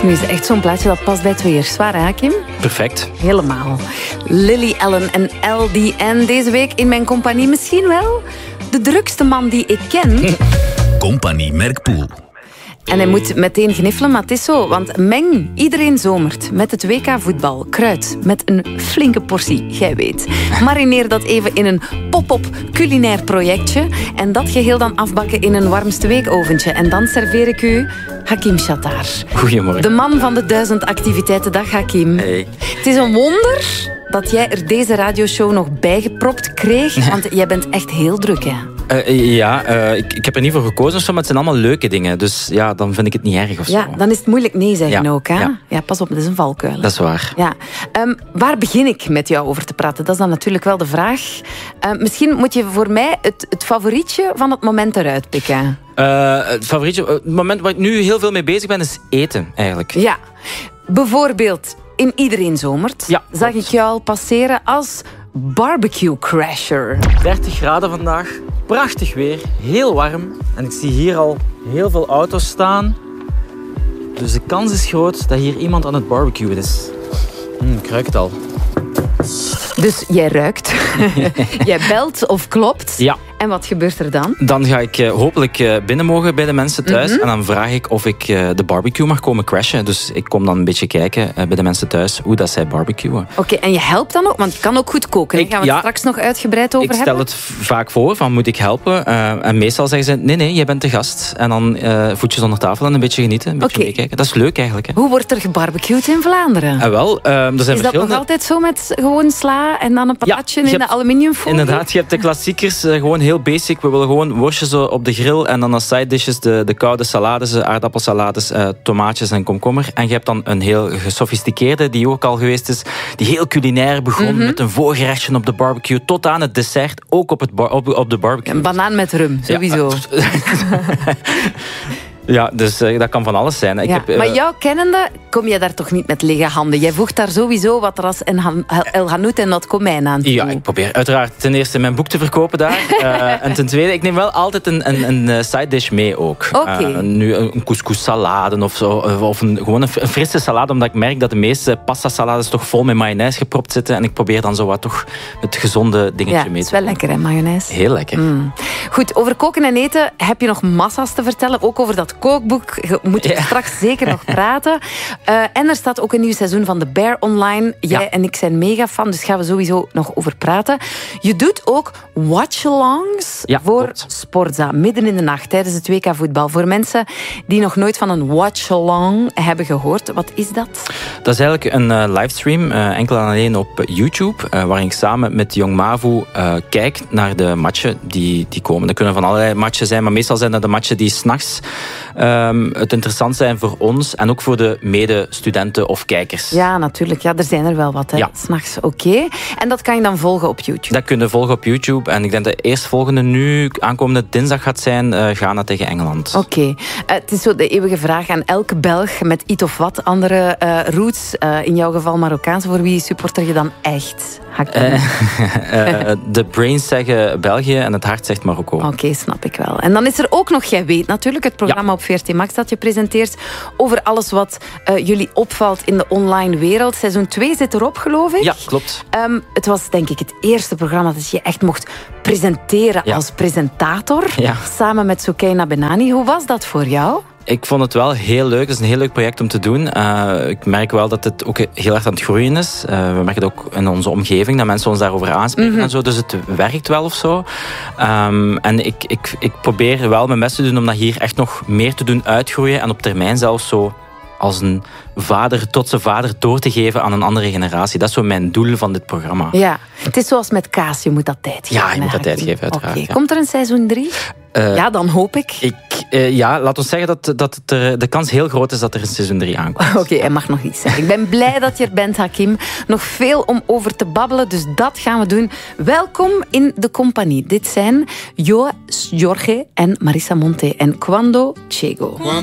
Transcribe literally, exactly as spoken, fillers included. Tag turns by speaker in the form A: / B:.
A: nu is echt zo'n plaatje dat past bij twee jaar. Zwaar, hè, Kim?
B: Perfect.
A: Helemaal. Lily Allen en L D N deze week in mijn compagnie. Misschien wel de drukste man die ik ken.
C: Compagnie Merkpoel.
A: En hij moet meteen gniffelen, maar het is zo. Want meng iedereen zomert met het W K voetbal. Kruid met een flinke portie, jij weet. Marineer dat even in een pop-up culinair projectje. En dat geheel dan afbakken in een warmste weekoventje. En dan serveer ik u Hakim Shatar.
B: Goedemorgen.
A: De man van de duizend activiteiten. Dag Hakim.
B: Hey.
A: Het is een wonder dat jij er deze radioshow nog bijgepropt kreeg. Want jij bent echt heel druk, hè?
B: Uh, ja, uh, ik, ik heb er niet voor gekozen, of zo, maar het zijn allemaal leuke dingen. Dus ja, dan vind ik het niet erg of
A: Ja,
B: zo.
A: dan is het moeilijk nee zeggen
B: Ja,
A: ook. Hè? Ja.
B: ja.
A: pas op, dat is een valkuil.
B: Dat is waar.
A: Ja. Um, waar begin ik met jou over te praten? Dat is dan natuurlijk wel de vraag. Uh, misschien moet je voor mij het, het favorietje van het moment eruit pikken.
B: Uh, het favorietje, het moment waar ik nu heel veel mee bezig ben, is eten, eigenlijk.
A: Ja, bijvoorbeeld in Iedereen Zomert
B: Ja,
A: zag ik jou al passeren als barbecue crasher.
B: dertig graden vandaag, prachtig weer, heel warm. En ik zie hier al heel veel auto's staan. Dus de kans is groot dat hier iemand aan het barbecuen is. Hm, ik ruik het al.
A: Dus jij ruikt, jij belt of klopt.
B: Ja.
A: En wat gebeurt er dan?
B: Dan ga ik uh, hopelijk uh, binnen mogen bij de mensen thuis.
A: Mm-hmm.
B: En dan vraag ik of ik uh, de barbecue mag komen crashen. Dus ik kom dan een beetje kijken uh, bij de mensen thuis hoe dat zij barbecuen.
A: Oké, okay, en je helpt dan ook? Want je kan ook goed koken. Daar gaan we
B: ja,
A: het straks nog uitgebreid over
B: ik
A: hebben.
B: Ik stel het vaak voor, van moet ik helpen? Uh, en meestal zeggen ze, nee, nee, jij bent de gast. En dan uh, voetjes onder tafel en een beetje genieten. Een beetje
A: okay.
B: meekijken. Dat is leuk eigenlijk. Hè?
A: Hoe wordt er gebarbecued in Vlaanderen?
B: Uh, wel, uh, er zijn
A: is dat
B: verschillende...
A: nog altijd zo met gewoon sla en dan een patatje
B: ja,
A: in
B: hebt,
A: de aluminiumfolie?
B: Inderdaad, je hebt de klassiekers, uh, gewoon heel basic. We willen gewoon worstjes op de grill en dan als side dishes de, de koude salades, aardappelsalades, uh, tomaatjes en komkommer. En je hebt dan een heel gesofisticeerde, die ook al geweest is, die heel culinair begon mm-hmm. met een voorgerechtje op de barbecue tot aan het dessert, ook op, het bar, op, op de barbecue.
A: Een banaan met rum, sowieso.
B: Ja, ja, dus uh, dat kan van alles zijn. Ik
A: ja,
B: heb, uh,
A: maar jouw kennende kom je daar toch niet met lege handen? Jij voegt daar sowieso wat ras El Hanout en Not Komijn aan toe.
B: Ja, ik probeer uiteraard ten eerste mijn boek te verkopen daar. uh, en ten tweede, ik neem wel altijd een, een, een side dish mee ook.
A: Okay.
B: Uh, nu een couscous salade of zo. Of een, gewoon een frisse salade, omdat ik merk dat de meeste pasta salades toch vol met mayonaise gepropt zitten. En ik probeer dan zo wat toch het gezonde dingetje
A: ja,
B: mee te
A: doen. Ja, het is wel lekker, hè, mayonaise?
B: Heel lekker.
A: Mm. Goed, over koken en eten heb je nog massa's te vertellen. Ook over dat kookboek moeten we ja. straks zeker nog praten. Uh, en er staat ook een nieuw seizoen van The Bear online. Jij ja. en ik zijn mega fan, dus gaan we sowieso nog over praten. Je doet ook watch-alongs
B: ja,
A: voor
B: klopt.
A: Sportza, midden in de nacht, tijdens het W K voetbal. Voor mensen die nog nooit van een watch-along hebben gehoord. Wat is dat?
B: Dat is eigenlijk een uh, livestream, uh, enkel en alleen op YouTube, uh, waarin ik samen met Jong Mavu uh, kijk naar de matchen die, die komen. Dat kunnen van allerlei matchen zijn, maar meestal zijn dat de matchen die 's nachts um, het interessant zijn voor ons en ook voor de medestudenten of kijkers.
A: Ja, natuurlijk. Ja, er zijn er wel wat. Hè. Ja. 's Nachts, oké. Okay. En dat kan je dan volgen op YouTube?
B: Dat kun je volgen op YouTube. En ik denk dat de eerstvolgende nu, aankomende dinsdag gaat zijn, uh, Ghana tegen Engeland.
A: Oké. Okay. Uh, het is zo de eeuwige vraag aan elke Belg met iets of wat andere uh, roots. Uh, in jouw geval Marokkaans. Voor wie supporter je dan echt?
B: Uh, uh, de brains zeggen België en het hart zegt Marokko.
A: Oké, okay, snap ik wel. En dan is er ook nog Jij Weet natuurlijk, het programma ja. op V R T Max dat je presenteert over alles wat uh, jullie opvalt in de online wereld. Seizoen twee zit erop, geloof ik.
B: Ja, klopt.
A: Um, het was denk ik het eerste programma dat je echt mocht presenteren ja. als presentator. Ja. Samen met Soukaina Benani. Hoe was dat voor jou?
B: Ik vond het wel heel leuk. Het is een heel leuk project om te doen. Uh, ik merk wel dat het ook heel erg aan het groeien is. Uh, we merken het ook in onze omgeving, dat mensen ons daarover aanspreken mm-hmm. en zo. Dus het werkt wel of zo. Um, en ik, ik, ik probeer wel mijn best te doen om dat hier echt nog meer te doen uitgroeien. En op termijn zelfs zo als een vader tot zijn vader door te geven aan een andere generatie. Dat is zo mijn doel van dit programma.
A: Ja, het is zoals met kaas. Je moet dat tijd geven.
B: Ja, je moet dat tijd geven, uiteraard.
A: Okay.
B: Ja.
A: Komt er een seizoen drie? Uh, ja, dan hoop ik.
B: ik uh, ja, laat ons zeggen dat, dat er, de kans heel groot is dat er een seizoen drie aankomt.
A: Oké, okay, hij mag nog niet zeggen. Ik ben blij dat je er bent, Hakim. Nog veel om over te babbelen, dus dat gaan we doen. Welkom in de compagnie. Dit zijn Jo, Jorge en Marisa Monte en Quando Chego.